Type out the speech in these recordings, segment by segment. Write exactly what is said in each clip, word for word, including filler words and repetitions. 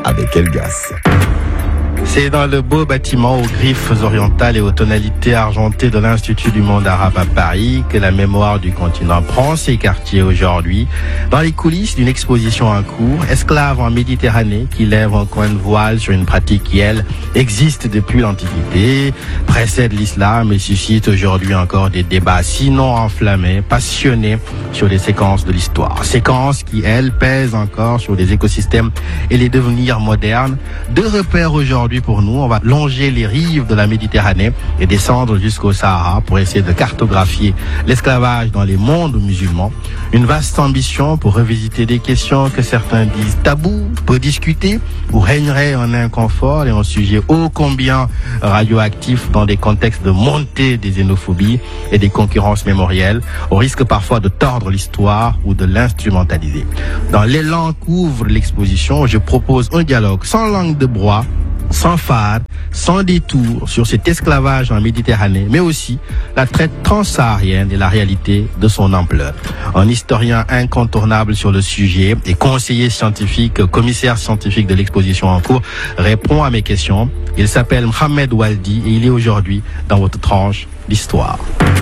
avec Elgas. C'est dans le beau bâtiment aux griffes orientales et aux tonalités argentées de l'Institut du monde arabe à Paris que la mémoire du continent prend ses quartiers aujourd'hui, dans les coulisses d'une exposition en cours, Esclaves en Méditerranée, qui lève un coin de voile sur une pratique qui, elle, existe depuis l'Antiquité, précède l'islam et suscite aujourd'hui encore des débats sinon enflammés, passionnés sur les séquences de l'histoire. Séquences qui, elles, pèsent encore sur les écosystèmes et les devenirs modernes. Deux repères aujourd'hui pour nous, on va longer les rives de la Méditerranée et descendre jusqu'au Sahara pour essayer de cartographier l'esclavage dans les mondes musulmans. Une vaste ambition pour revisiter des questions que certains disent tabous, peu discutées, où régnerait un inconfort et un sujet ô combien radioactif dans des contextes de montée des xénophobies et des concurrences mémorielles, au risque parfois de tordre l'histoire ou de l'instrumentaliser. Dans l'élan qu'ouvre l'exposition, je propose un dialogue sans langue de bois, sans phare, sans détour sur cet esclavage en Méditerranée, mais aussi la traite transsaharienne et la réalité de son ampleur. Un historien incontournable sur le sujet et conseiller scientifique, commissaire scientifique de l'exposition en cours, répond à mes questions. Il s'appelle Mohamed Waldi et il est aujourd'hui dans votre tranche d'histoire.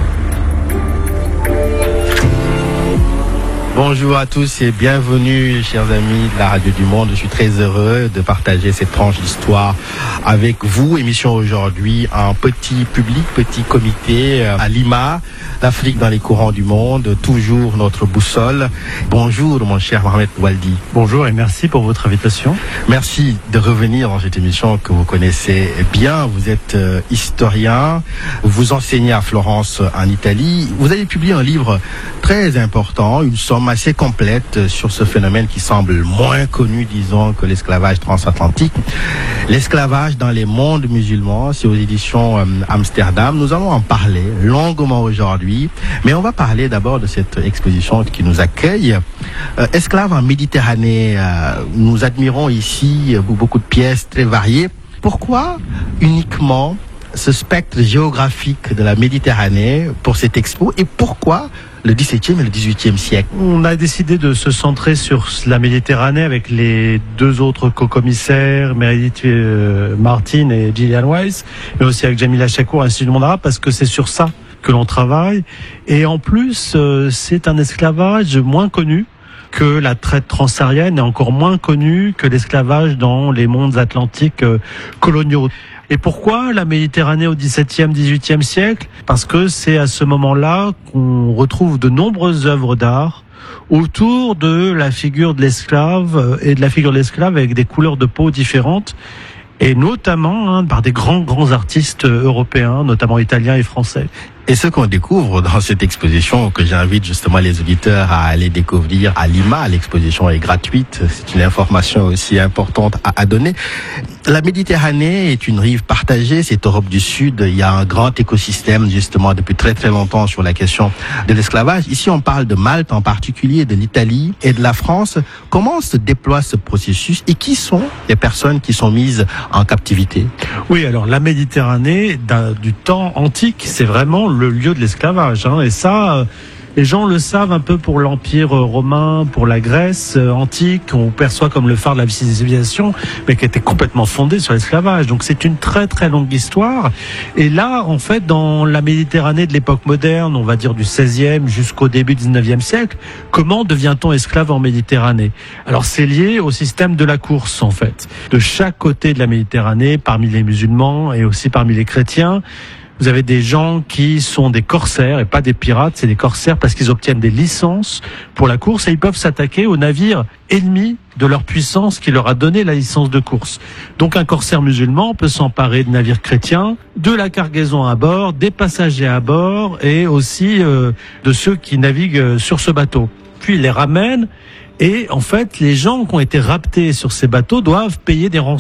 Bonjour à tous et bienvenue, chers amis de la Radio du Monde. Je suis très heureux de partager cette tranche d'histoire avec vous. Émission aujourd'hui en petit public, petit comité à Lima, l'Afrique dans les courants du monde, toujours notre boussole. Bonjour mon cher Mohamed Waldi. Bonjour et merci pour votre invitation. Merci de revenir dans cette émission que vous connaissez bien. Vous êtes euh, historien, vous enseignez à Florence en Italie. Vous avez publié un livre très important, une somme assez complète sur ce phénomène qui semble moins connu, disons, que l'esclavage transatlantique. L'esclavage dans les mondes musulmans, c'est aux éditions euh, Amsterdam. Nous allons en parler longuement aujourd'hui, mais on va parler d'abord de cette exposition qui nous accueille. Euh, Esclaves en Méditerranée, euh, nous admirons ici euh, beaucoup de pièces très variées. Pourquoi uniquement ce spectre géographique de la Méditerranée pour cette expo et pourquoi le dix-septième et le dix-huitième siècle? On a décidé de se centrer sur la Méditerranée avec les deux autres co-commissaires, Meredith euh, Martin et Gillian Weiss, mais aussi avec Jamila Chakour, Institut du monde arabe, parce que c'est sur ça que l'on travaille. Et en plus, euh, c'est un esclavage moins connu que la traite transsaharienne et encore moins connu que l'esclavage dans les mondes atlantiques euh, coloniaux. Et pourquoi la Méditerranée au dix-septième, dix-huitième siècle? Parce que c'est à ce moment-là qu'on retrouve de nombreuses œuvres d'art autour de la figure de l'esclave et de la figure de l'esclave avec des couleurs de peau différentes, et notamment hein, par des grands, grands artistes européens, notamment italiens et français. Et ce qu'on découvre dans cette exposition, que j'invite justement les auditeurs à aller découvrir à Lima, l'exposition est gratuite, c'est une information aussi importante à, à donner. La Méditerranée est une rive partagée, c'est Europe du Sud, il y a un grand écosystème justement depuis très très longtemps sur la question de l'esclavage. Ici on parle de Malte en particulier, de l'Italie et de la France. Comment se déploie ce processus et qui sont les personnes qui sont mises en captivité? Oui, alors la Méditerranée du temps antique, c'est vraiment le lieu de l'esclavage, hein, et ça, euh, les gens le savent un peu pour l'Empire romain, pour la Grèce euh, antique, qu'on perçoit comme le phare de la civilisation, mais qui était complètement fondé sur l'esclavage. Donc c'est une très très longue histoire. Et là, en fait, dans la Méditerranée de l'époque moderne, on va dire du seizième jusqu'au début du dix-neuvième siècle, comment devient-on esclave en Méditerranée? Alors c'est lié au système de la course, en fait. De chaque côté de la Méditerranée, parmi les musulmans et aussi parmi les chrétiens, vous avez des gens qui sont des corsaires et pas des pirates, c'est des corsaires parce qu'ils obtiennent des licences pour la course et ils peuvent s'attaquer aux navires ennemis de leur puissance qui leur a donné la licence de course. Donc un corsaire musulman peut s'emparer de navires chrétiens, de la cargaison à bord, des passagers à bord et aussi euh, de ceux qui naviguent sur ce bateau. Puis il les ramène et en fait les gens qui ont été raptés sur ces bateaux doivent payer des rançons.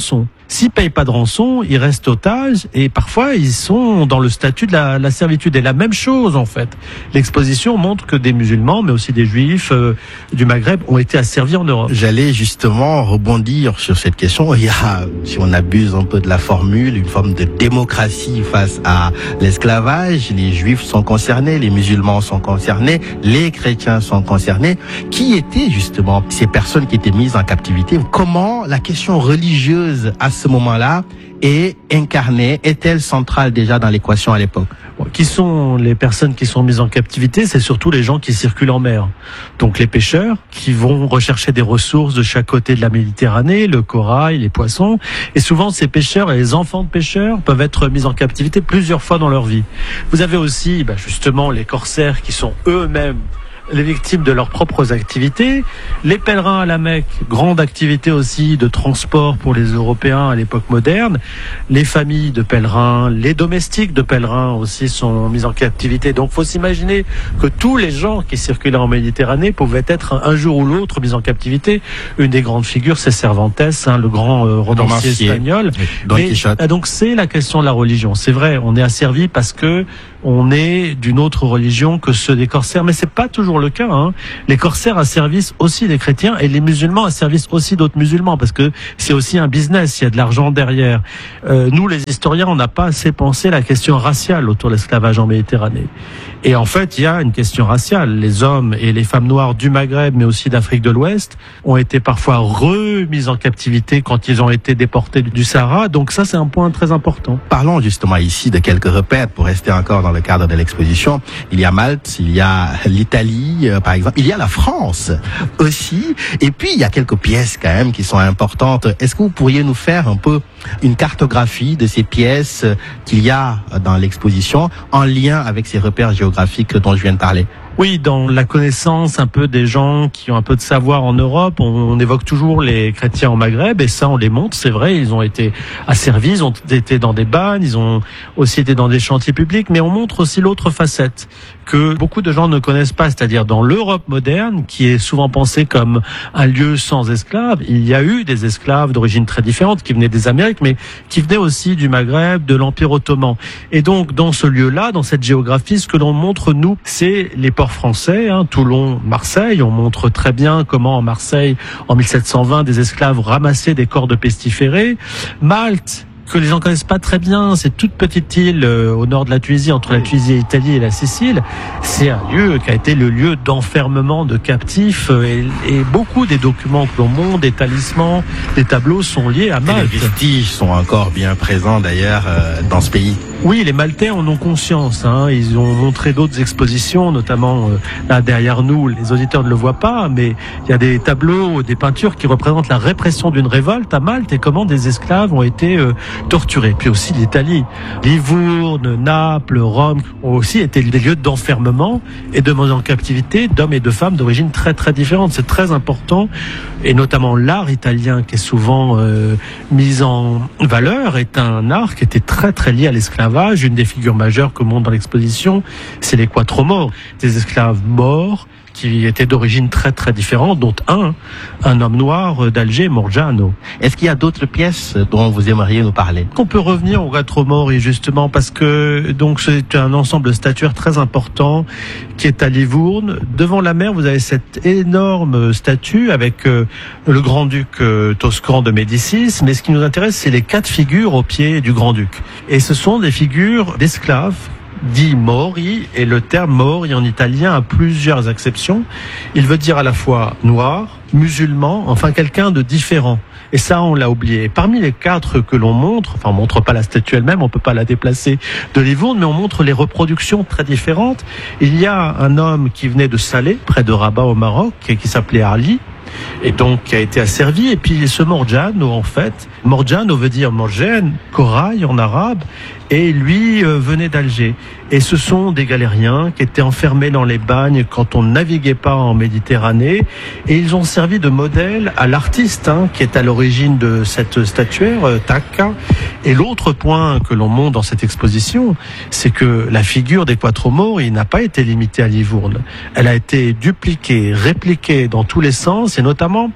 S'ils payent pas de rançon, ils restent otages et parfois ils sont dans le statut de la, la servitude. Et la même chose en fait. L'exposition montre que des musulmans, mais aussi des juifs euh, du Maghreb ont été asservis en Europe. J'allais justement rebondir sur cette question. Il y a, si on abuse un peu de la formule, une forme de démocratie face à l'esclavage. Les juifs sont concernés, les musulmans sont concernés, les chrétiens sont concernés. Qui étaient justement ces personnes qui étaient mises en captivité? Comment la question religieuse à ce moment-là est incarnée, est-elle centrale déjà dans l'équation à l'époque? Bon, qui sont les personnes qui sont mises en captivité? C'est surtout les gens qui circulent en mer. Donc les pêcheurs qui vont rechercher des ressources de chaque côté de la Méditerranée, le corail, les poissons. Et souvent ces pêcheurs et les enfants de pêcheurs peuvent être mis en captivité plusieurs fois dans leur vie. Vous avez aussi bah, justement les corsaires qui sont eux-mêmes les victimes de leurs propres activités, les pèlerins à la Mecque, grande activité aussi de transport pour les Européens à l'époque moderne, les familles de pèlerins, les domestiques de pèlerins aussi sont mis en captivité. Donc faut s'imaginer que tous les gens qui circulaient en Méditerranée pouvaient être un jour ou l'autre mis en captivité. Une des grandes figures, c'est Cervantes, hein, le grand euh, romancier espagnol. Don Quichotte. Et, donc c'est la question de la religion. C'est vrai, on est asservi parce que on est d'une autre religion que ceux des corsaires, mais c'est pas toujours le cas. Hein. Les corsaires asservissent aussi des chrétiens et les musulmans asservissent aussi d'autres musulmans parce que c'est aussi un business, il y a de l'argent derrière. Euh, nous, les historiens, on n'a pas assez pensé la question raciale autour de l'esclavage en Méditerranée. Et en fait, il y a une question raciale. Les hommes et les femmes noires du Maghreb, mais aussi d'Afrique de l'Ouest, ont été parfois remis en captivité quand ils ont été déportés du Sahara. Donc ça, c'est un point très important. Parlons justement ici de quelques repères pour rester encore dans le cadre de l'exposition. Il y a Malte, il y a l'Italie, euh, par exemple. Il y a la France aussi. Et puis, il y a quelques pièces quand même qui sont importantes. Est-ce que vous pourriez nous faire un peu une cartographie de ces pièces qu'il y a dans l'exposition en lien avec ces repères géographiques dont je viens de parler? Oui, dans la connaissance un peu des gens qui ont un peu de savoir en Europe, on, on évoque toujours les chrétiens au Maghreb et ça on les montre, c'est vrai, ils ont été asservis, ils ont été dans des bagnes, ils ont aussi été dans des chantiers publics, mais on montre aussi l'autre facette que beaucoup de gens ne connaissent pas, c'est-à-dire dans l'Europe moderne, qui est souvent pensée comme un lieu sans esclaves, il y a eu des esclaves d'origine très différente qui venaient des Amériques, mais qui venaient aussi du Maghreb, de l'Empire ottoman. Et donc dans ce lieu-là, dans cette géographie, ce que l'on montre nous, c'est les ports français, hein, Toulon, Marseille. On montre très bien comment en Marseille, en mille sept cent vingt, des esclaves ramassaient des corps de pestiférés. Malte, que les gens connaissent pas très bien, c'est toute petite île euh, au nord de la Tunisie, entre la Tunisie et l'Italie et la Sicile. C'est un lieu qui a été le lieu d'enfermement de captifs euh, et, et beaucoup des documents que l'on montre, des talismans, des tableaux sont liés à Malte. Et les vestiges sont encore bien présents d'ailleurs euh, dans ce pays. Oui, les Maltais en ont conscience. Hein. Ils ont montré d'autres expositions, notamment euh, là derrière nous. Les auditeurs ne le voient pas, mais il y a des tableaux, des peintures qui représentent la répression d'une révolte à Malte et comment des esclaves ont été euh, torturés. Puis aussi l'Italie, Livourne, Naples, Rome ont aussi été des lieux d'enfermement et de mise en captivité d'hommes et de femmes d'origine très très différentes. C'est très important et notamment l'art italien qui est souvent euh, mis en valeur est un art qui était très très lié à l'esclavage. Une des figures majeures que montre dans l'exposition, c'est les Quattro Morts, des esclaves morts qui étaient d'origine très très différente, dont un, un homme noir d'Alger, Morgiano. Est-ce qu'il y a d'autres pièces dont vous aimeriez nous parler? On peut revenir aux Quattro Morts, justement, parce que donc c'est un ensemble de statuaires très important qui est à Livourne. Devant la mer, vous avez cette énorme statue avec euh, le grand-duc euh, Toscan de Médicis, mais ce qui nous intéresse, c'est les quatre figures au pied du grand-duc. Et ce sont des figures d'esclaves dit mori, et le terme mori en italien a plusieurs acceptions. Il veut dire à la fois noir, musulman, enfin quelqu'un de différent. Et ça, on l'a oublié. Parmi les quatre que l'on montre, enfin on montre pas la statue elle-même, on peut pas la déplacer de Livourne, mais on montre les reproductions très différentes. Il y a un homme qui venait de Salé, près de Rabat au Maroc, qui s'appelait Ali, et donc qui a été asservi. Et puis ce Morgiano, en fait, Morgiano veut dire morgène, corail en arabe, et lui euh, venait d'Alger. Et ce sont des galériens qui étaient enfermés dans les bagnes quand on ne naviguait pas en Méditerranée, et ils ont servi de modèle à l'artiste hein, qui est à l'origine de cette statuaire, euh, Tacca. Et l'autre point que l'on montre dans cette exposition, c'est que la figure des Quattro Morts, il n'a pas été limitée à Livourne. Elle a été dupliquée, répliquée dans tous les sens, et notamment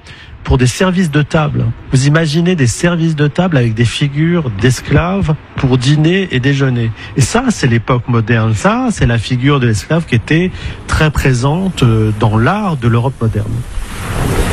pour des services de table. Vous imaginez des services de table avec des figures d'esclaves pour dîner et déjeuner. Et ça, c'est l'époque moderne. Ça, c'est la figure de l'esclave qui était très présente dans l'art de l'Europe moderne.